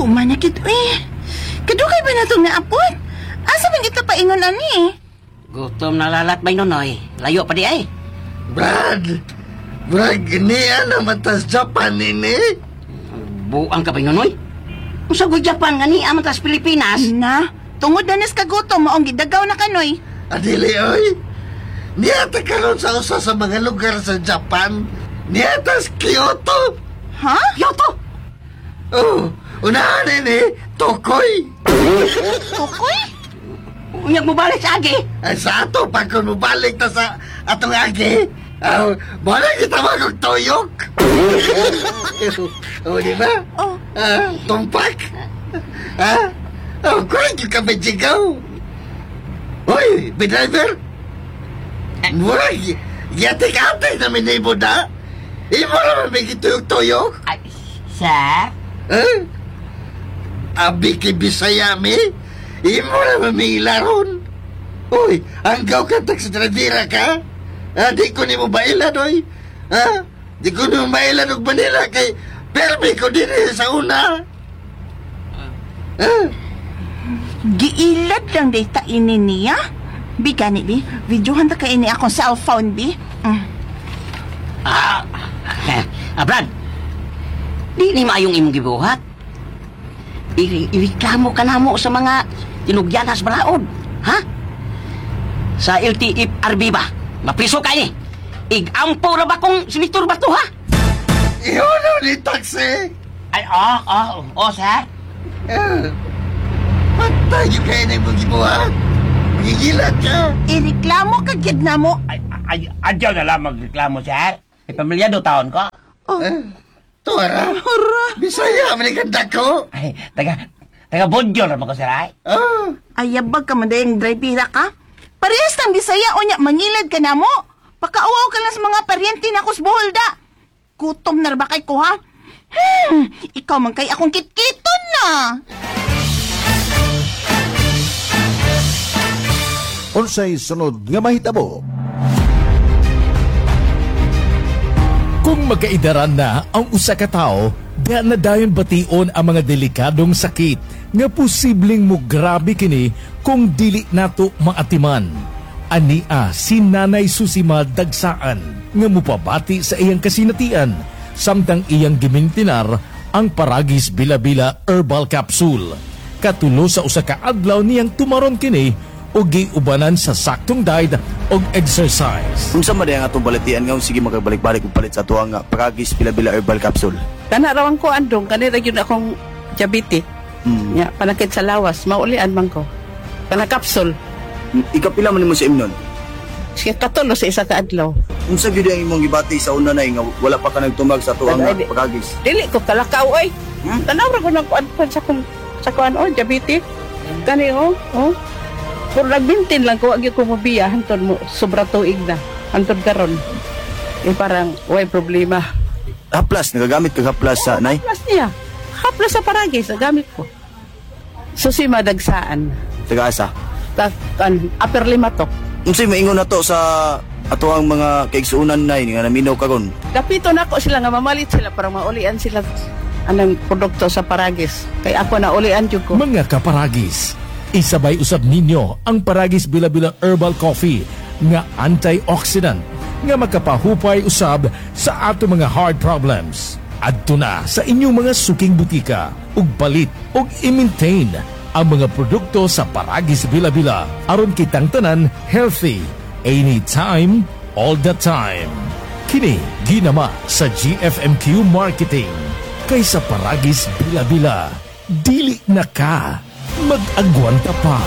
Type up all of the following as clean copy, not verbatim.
Human na kito eh. Kadugay ba na itong naapot? Asa man kita paingon ani? Gutom na lalat may nonoy. Layo pa di ay. Brad, ganiyan naman tas Japan ini. Buang ka pa nonoy. Kung sa Japan nga ni aman tas Pilipinas. Na, tungod na nes kagutom maong gidagaw na kanoy. Adili, oy. Niyata karon sa usa sa mga lugar sa Japan. Niyatas Kyoto. Ha? Kyoto? Oh, unahan ini, Tokoy. Tukoy? Unyag mo balik sa agi. Ay sa ato, pag kung mabalik ta sa atong agi, wala kita magagtoyok. O, di ba? Oh. Tumpak. Kulit yung kabajigaw. Hoy, driver. Mura, yatik-atay na minibo na. Imo naman may gituyok-tuyok. Ay, sir? Abi kay Bisaya mi. Imo naman may ilaron. Uy, anggaw ka sa dradira ka? Di ko ni mo bailan, oy. Di ko ni mo bailan og Manila kay permi ko din sa una. Giilad lang data ini niya? Bi gani bi, videohan ta ka ini akong cellphone bi. Brad, di ni maayong imong gibuhat. Ireklamo ka na mo sa mga tinugyanas balaod, ha? Sa LTFRB ba? Mapriso ka ni. Igampo na ba kung sinitur ba to, ha? Iyon ni taxi. Ay, sir? Patay yung kayo na mong gibuhat. Magigilat ka. Ireklamo ka gid na mo. Ay, adyaw na lang magreklamo, sir. May pamilyado taon ko. Tuwara. Bisaya, maliganda ko. Ay, taga Bonjol naman ko, sir, ay. Ayabag ka man dayang drivera ka. Parehas ng Bisaya o nya, mangilad ka na mo. Pakauaw ka lang sa mga paryente na kus Boholda. Kutom na ba kay ko, ha? Ikaw man kay akong kitkiton na. Unsay sunod nga mahitabo? Kung magkaidaran na ang usa ka tawo, diha na dayon bation ang mga delikadong sakit nga posibleng mo grabe kini kung dili nato maatiman. Ania si Nanay Susima Dagsaan nga mupabati sa iyang kasinatian samtang iyang gimintinar ang Paragis Bila-Bila Herbal Capsule. Katulo sa usa ka adlaw niyang tumaron kini o giubanan sa saktong diet o exercise. Unsa man ang atong balatian nga sige magabalik-balik og palit sa tuang Paragis Bila-Bila Herbal Capsule. Kana rawang ko andong kanira gyud akong diabetes. Ya, panakit sa lawas, maulian man ko. Kana kapsul. Ikapila man nimo sa imnon. Siya katulo sa isa ka adlaw. Unsa gyud ang imong gibati sa una nay nga wala pa ka nagtumag sa tuang Paragis? Dili ko kalakaw oy. Tanaw ra ko nang kuan sa kuan oh diabetes. Kani oh. Pero nagbintin lang ko, agi ko mabiya, hantod mo, sobra tuig na. Hantod karon. Parang, way problema. Haplas, nagagamit ka haplas sa nay? Haplas niya. Haplas sa Paragis, nagamit ko. Susima Dagsaan. Taga-asa? Upper Limatok. Unsay maingon nato sa ato ang mga kaigsuunan nay nga naminaw karon? Kapito na ko sila nga mamalit sila para maulian sila anang produkto sa Paragis. Kaya ako na ulian jud ko. Mga kaparagis, isabay usab ninyo ang Paragis Bila-Bila Herbal Coffee nga antioxidant nga makapahupay usab sa ato mga heart problems. Adto na sa inyong mga suking butika ug palit ug i-maintain ang mga produkto sa Paragis Bila-Bila aron kitang tanan healthy anytime, all the time. Kini ginama sa GFMQ Marketing. Kaysa Paragis Bila-Bila, dili na ka mag-agwanta pa.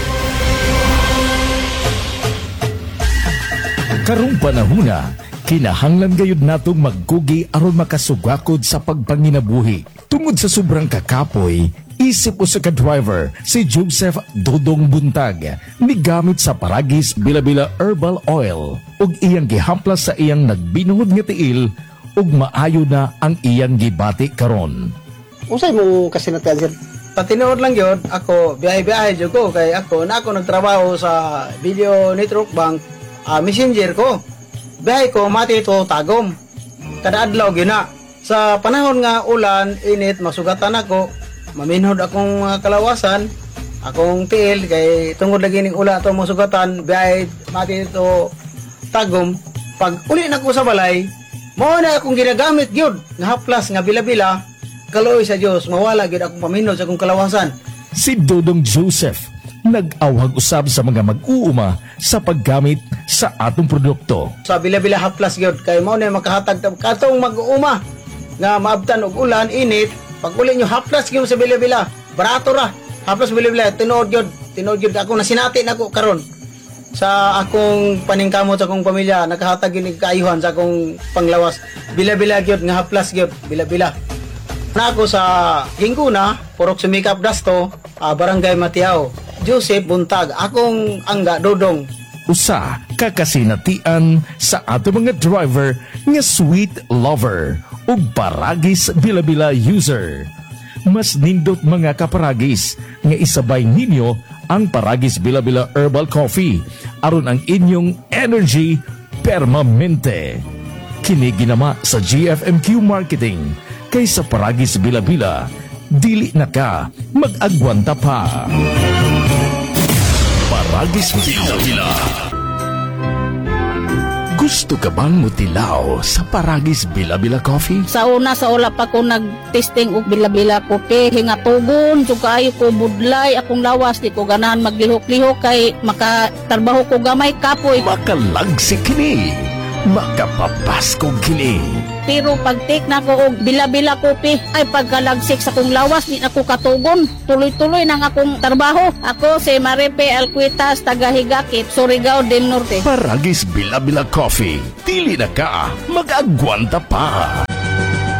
Karong panahuna, kinahanglan gayud natong maggugi aron makasugakod sa pagpanginabuhi. Tungod sa sobrang kakapoy, isip o sa ka-driver si Joseph Dodong Buntag migamit sa Paragis Bila-Bila Herbal Oil ug iyang gihamplas sa iyang nagbinuhod nga tiil ug maayo na ang iyang gibati karon. Usay mo kasinatian sir? Patinood lang yun, ako biyahe-biyahe dyan ko kay ako nagtrabaho sa video network bank messenger ko. Biyahe ko mati ito tagom. Kada adlaw gina. Sa panahon nga ulan, init, masugatan ako, maminhod akong mga kalawasan, akong tiil, kay tungod lagi ning ula to mo sugatan, biyay mati ito tagom. Pag uli na ko sa balay, mao na akong ginagamit gyud nga haplas nga bila-bila, kaloy sa Dios, mawala gyud akong paminhod sa akong kalawasan. Si Dodong Joseph nag-awag usab sa mga mag-uuma sa paggamit sa atong produkto. Sa bila-bila haplas gyud, kay mao na makahatag katong mag-uuma nga maabtan og ulan, init, pag uli nyo haplas gyud sa bila-bila, barato ra. Haplas bila-bila, tinuod gyud ako nasinati na ko karon sa akong paningkamot sa akong pamilya, nakahatag yun kaayuhan sa akong panglawas. Bila-bila gyud nga haplas gyud, bila-bila. Na ako sa Ginguna, Purok Sumikap Dasto, Barangay Matiao. Joseph Buntag, akong angga Dodong. Usa kakasinatian sa ato mga driver nga sweet lover ug paragis bila-bila user. Mas nindot mga kaparagis nga isabay ninyo ang Paragis Bila-Bila Herbal Coffee aron ang inyong energy permanente. Kini ginama sa GFMQ Marketing kaysa Paragis Bila-Bila, dili na ka mag-agwanta pa. Paragis Bila-Bila. Gusto ka bang mutilaw sa Paragis Bila-Bila Coffee? Sa una, sa ula pa ko nag-testing og bila-bila kopi, hingatugon, so kayo ko budlay, akong lawas, di ko ganahan maglihok-lihok kay makatarbaho ko gamay kapoy. Makalagsik kini, makapapasko kini. Pero pag-take na ko og bila-bila kopi, ay pagkalagsik sa akong lawas, di na ko katugon. Tuloy-tuloy nang akong trabaho. Ako si Maripe Alcuitas, taga Higakit, Surigao del Norte. Paragis Bila-Bila Coffee, dili na ka mag-agwanta pa.